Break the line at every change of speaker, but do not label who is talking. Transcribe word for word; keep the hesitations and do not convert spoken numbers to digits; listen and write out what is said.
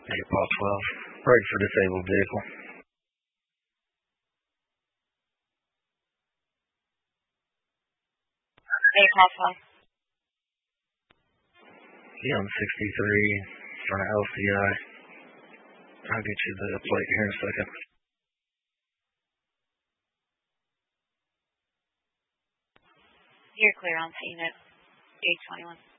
eight Paul twelve. Right for disabled vehicle.
eight Paul twelve.
Yeah, on sixty-three, in front of L C I. I'll get you the plate here in a second.
You're clear on scene at eight twenty-one.